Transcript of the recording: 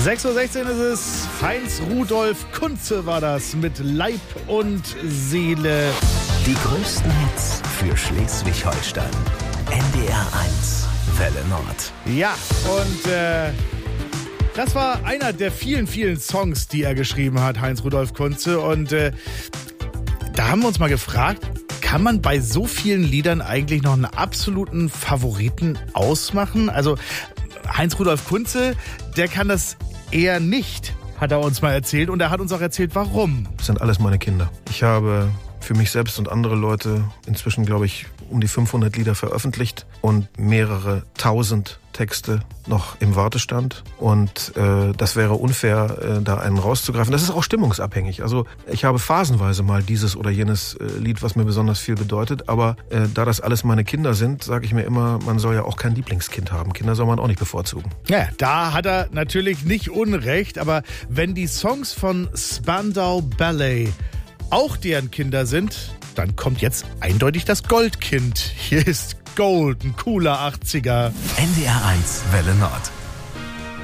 6:16 Uhr ist es. Heinz Rudolf Kunze war das mit Leib und Seele. Die größten Hits für Schleswig-Holstein. NDR 1, Welle Nord. Ja, und das war einer der vielen, vielen Songs, die er geschrieben hat, Heinz Rudolf Kunze. Und da haben wir uns mal gefragt, kann man bei so vielen Liedern eigentlich noch einen absoluten Favoriten ausmachen? Also Heinz Rudolf Kunze, der kann das eher nicht, hat er uns mal erzählt. Und er hat uns auch erzählt, warum. Das sind alles meine Kinder. Ich habe für mich selbst und andere Leute inzwischen, glaube ich, um die 500 Lieder veröffentlicht und mehrere tausend Texte noch im Wartestand. Und das wäre unfair, da einen rauszugreifen. Das ist auch stimmungsabhängig. Also ich habe phasenweise mal dieses oder jenes Lied, was mir besonders viel bedeutet. Aber da das alles meine Kinder sind, sage ich mir immer, man soll ja auch kein Lieblingskind haben. Kinder soll man auch nicht bevorzugen. Ja, da hat er natürlich nicht Unrecht. Aber wenn die Songs von Spandau Ballet auch deren Kinder sind, dann kommt jetzt eindeutig das Goldkind. Hier ist Gold, ein cooler 80er. NDR 1, Welle Nord.